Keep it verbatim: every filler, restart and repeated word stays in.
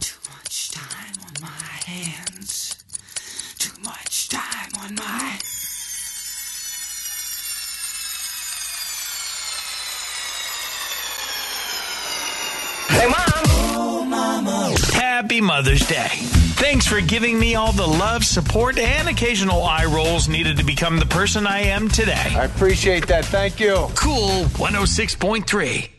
Too much time on my hands. Too much time on my... Hey, Mom! Oh, Mama. Happy Mother's Day. Thanks for giving me all the love, support, and occasional eye rolls needed to become the person I am today. I appreciate that. Thank you. Cool one oh six point three.